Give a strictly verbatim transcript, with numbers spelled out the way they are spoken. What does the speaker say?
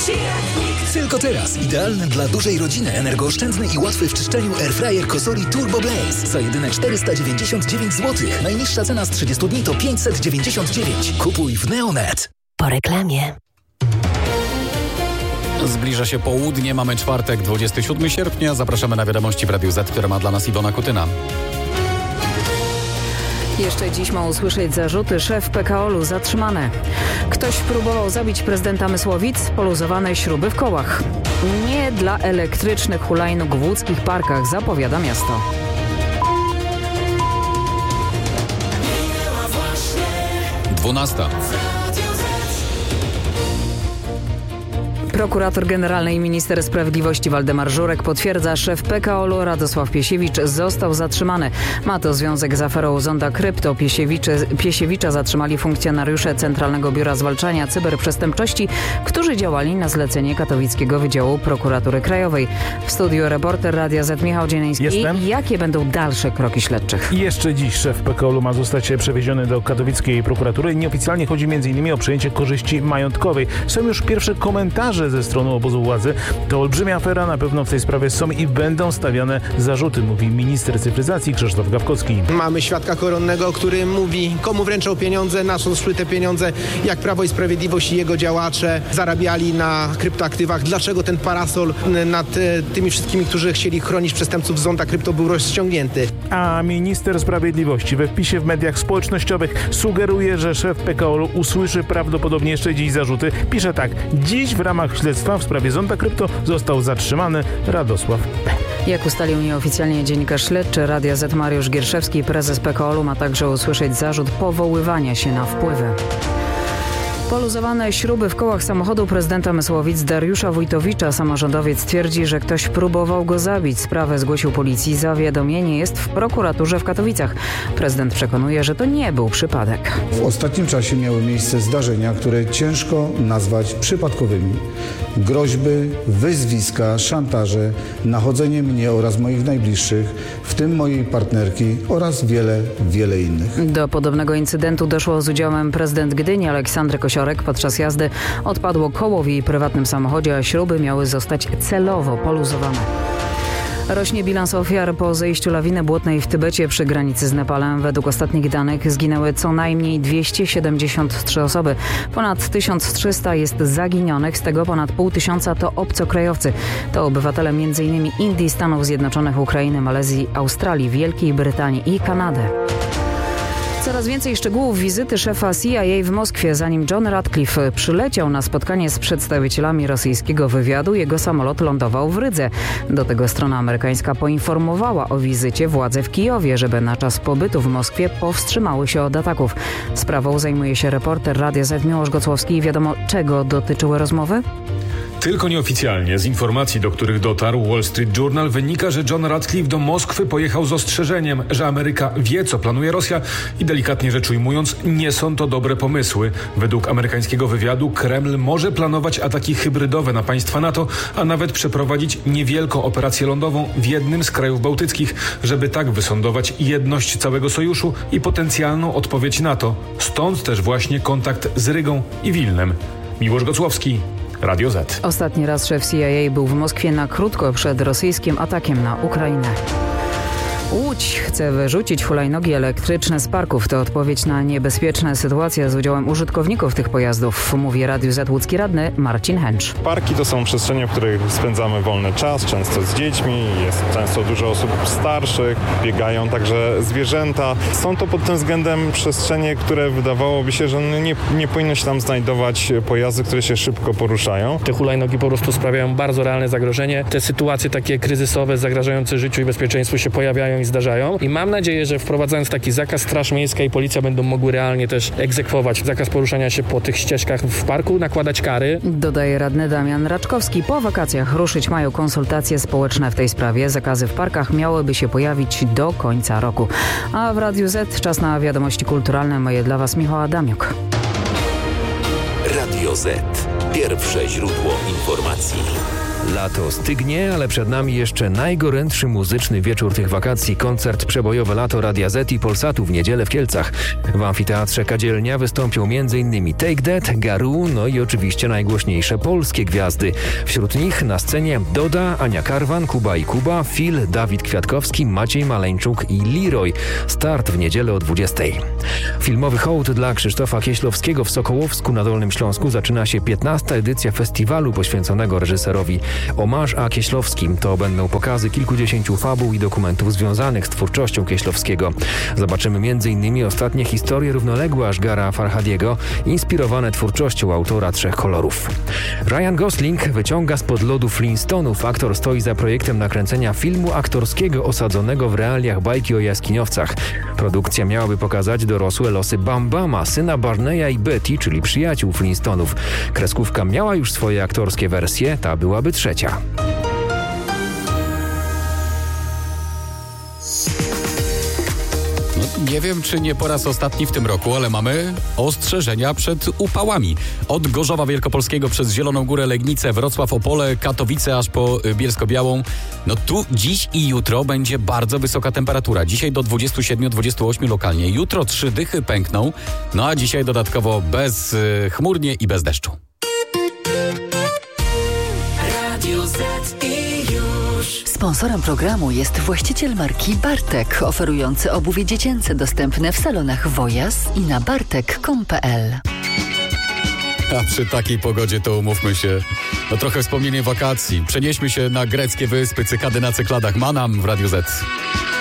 Tylko teraz idealny dla dużej rodziny, energooszczędny i łatwy w czyszczeniu airfryer Cosori Turbo Blaze za jedyne czterysta dziewięćdziesiąt dziewięć złotych. Najniższa cena z trzydziestu dni to pięćset dziewięćdziesiąt dziewięć. Kupuj w Neonet. Po reklamie. Zbliża się południe, mamy czwartek, dwudziestego siódmego sierpnia. Zapraszamy na wiadomości w Radiu Z, które ma dla nas Iwona Kutyna. Jeszcze dziś ma usłyszeć zarzuty. Szef P K O L u zatrzymany. Ktoś próbował zabić prezydenta Mysłowic. Poluzowane śruby w kołach. Nie dla elektrycznych hulajnóg w łódzkich parkach, zapowiada miasto. dwunasta. Prokurator generalny i minister sprawiedliwości Waldemar Żurek potwierdza, szef P K O L u Radosław Piesiewicz został zatrzymany. Ma to związek z aferą Zonda Krypto. Piesiewicza zatrzymali funkcjonariusze Centralnego Biura Zwalczania Cyberprzestępczości, którzy działali na zlecenie Katowickiego Wydziału Prokuratury Krajowej. W studiu reporter Radia Z Michał Dzieniński. Jestem. Jakie będą dalsze kroki śledczych? I jeszcze dziś szef P K O L u ma zostać przewieziony do katowickiej prokuratury. Nieoficjalnie chodzi między innymi o przejęcie korzyści majątkowej. Są już pierwsze komentarze ze strony obozu władzy. To olbrzymia afera, na pewno w tej sprawie są i będą stawiane zarzuty, mówi minister cyfryzacji Krzysztof Gawkowski. Mamy świadka koronnego, który mówi, komu wręczał pieniądze, na co szły te pieniądze, jak Prawo i Sprawiedliwość i jego działacze zarabiali na kryptoaktywach, dlaczego ten parasol nad tymi wszystkimi, którzy chcieli chronić przestępców Zonda Krypto, był rozciągnięty. A minister sprawiedliwości we wpisie w mediach społecznościowych sugeruje, że szef P K O L u usłyszy prawdopodobnie jeszcze dziś zarzuty. Pisze tak: dziś w ramach śledztwa w sprawie Zonda Krypto został zatrzymany Radosław P. Jak ustalił nieoficjalnie dziennikarz śledczy Radia Z Mariusz Gierszewski, prezes P K O L u ma także usłyszeć zarzut powoływania się na wpływy. Poluzowane śruby w kołach samochodu prezydenta Mysłowic Dariusza Wójtowicza. Samorządowiec twierdzi, że ktoś próbował go zabić. Sprawę zgłosił policji. Zawiadomienie jest w prokuraturze w Katowicach. Prezydent przekonuje, że to nie był przypadek. W ostatnim czasie miały miejsce zdarzenia, które ciężko nazwać przypadkowymi. Groźby, wyzwiska, szantaże, nachodzenie mnie oraz moich najbliższych, w tym mojej partnerki oraz wiele, wiele innych. Do podobnego incydentu doszło z udziałem prezydent Gdyni Aleksandry Kosiorek. Podczas jazdy odpadło koło w jej prywatnym samochodzie, a śruby miały zostać celowo poluzowane. Rośnie bilans ofiar po zejściu lawiny błotnej w Tybecie przy granicy z Nepalem. Według ostatnich danych zginęły co najmniej dwieście siedemdziesiąt trzy osoby. Ponad tysiąc trzysta jest zaginionych, z tego ponad pół tysiąca to obcokrajowcy. To obywatele m in Indii, Stanów Zjednoczonych, Ukrainy, Malezji, Australii, Wielkiej Brytanii i Kanady. Coraz więcej szczegółów wizyty szefa C I A w Moskwie. Zanim John Ratcliffe przyleciał na spotkanie z przedstawicielami rosyjskiego wywiadu, jego samolot lądował w Rydze. Do tego strona amerykańska poinformowała o wizycie władze w Kijowie, żeby na czas pobytu w Moskwie powstrzymały się od ataków. Sprawą zajmuje się reporter Radia Z Miłosz Gocłowski. Wiadomo, czego dotyczyły rozmowy? Tylko nieoficjalnie. Z informacji, do których dotarł Wall Street Journal, wynika, że John Ratcliffe do Moskwy pojechał z ostrzeżeniem, że Ameryka wie, co planuje Rosja i delikatnie rzecz ujmując, nie są to dobre pomysły. Według amerykańskiego wywiadu Kreml może planować ataki hybrydowe na państwa NATO, a nawet przeprowadzić niewielką operację lądową w jednym z krajów bałtyckich, żeby tak wysądować jedność całego sojuszu i potencjalną odpowiedź NATO. Stąd też właśnie kontakt z Rygą i Wilnem. Miłosz Gocłowski, Radio Z. Ostatni raz szef C I A był w Moskwie na krótko przed rosyjskim atakiem na Ukrainę. Łódź chce wyrzucić hulajnogi elektryczne z parków. To odpowiedź na niebezpieczne sytuacje z udziałem użytkowników tych pojazdów, mówi Radiu Z łódzki radny Marcin Hęcz. Parki to są przestrzenie, w których spędzamy wolny czas, często z dziećmi, jest często dużo osób starszych, biegają także zwierzęta. Są to pod tym względem przestrzenie, które wydawałoby się, że nie, nie powinno się tam znajdować pojazdy, które się szybko poruszają. Te hulajnogi po prostu sprawiają bardzo realne zagrożenie. Te sytuacje takie kryzysowe, zagrażające życiu i bezpieczeństwu się pojawiają i zdarzają. I mam nadzieję, że wprowadzając taki zakaz, Straż Miejska i Policja będą mogły realnie też egzekwować zakaz poruszania się po tych ścieżkach w parku, nakładać kary. Dodaje radny Damian Raczkowski. Po wakacjach ruszyć mają konsultacje społeczne w tej sprawie. Zakazy w parkach miałyby się pojawić do końca roku. A w Radiu Z czas na wiadomości kulturalne. Moje dla Was Michał Adamiuk. Radio Z. Pierwsze źródło informacji. Lato stygnie, ale przed nami jeszcze najgorętszy muzyczny wieczór tych wakacji. Koncert Przebojowe Lato Radia Z i Polsatu w niedzielę w Kielcach. W Amfiteatrze Kadzielnia wystąpią m.in. Take That, Garu, no i oczywiście najgłośniejsze polskie gwiazdy. Wśród nich na scenie Doda, Ania Karwan, Kuba i Kuba, Phil, Dawid Kwiatkowski, Maciej Maleńczuk i Leroy. Start w niedzielę o dwudziestej. Filmowy hołd dla Krzysztofa Kieślowskiego w Sokołowsku na Dolnym Śląsku zaczyna się piętnasta edycja festiwalu poświęconego reżyserowi. Omarz a Kieślowskim to będą pokazy kilkudziesięciu fabuł i dokumentów związanych z twórczością Kieślowskiego. Zobaczymy m.in. ostatnie historie równoległe Ashgara Farhadiego, inspirowane twórczością autora Trzech kolorów. Ryan Gosling wyciąga spod lodu Flintstonów. Aktor stoi za projektem nakręcenia filmu aktorskiego osadzonego w realiach bajki o jaskiniowcach. Produkcja miałaby pokazać dorosłe losy Bambama, syna Barneya i Betty, czyli przyjaciół Flintstonów. Kreskówka miała już swoje aktorskie wersje, ta byłaby trzecia. Nie wiem, czy nie po raz ostatni w tym roku, ale mamy ostrzeżenia przed upałami. Od Gorzowa Wielkopolskiego przez Zieloną Górę, Legnicę, Wrocław, Opole, Katowice aż po Bielsko-Białą. No tu dziś i jutro będzie bardzo wysoka temperatura. Dzisiaj do dwudziestu siedmiu do dwudziestu ośmiu lokalnie. Jutro trzy dychy pękną, no a dzisiaj dodatkowo bez y, chmurnie i bez deszczu. Radio Z i już. Sponsorem programu jest właściciel marki Bartek, oferujący obuwie dziecięce dostępne w salonach Wojas i na bartek kropka com kropka p l. A przy takiej pogodzie to umówmy się, no trochę wspomnienie wakacji. Przenieśmy się na greckie wyspy, cykady na Cykladach. Manam w Radiu Z.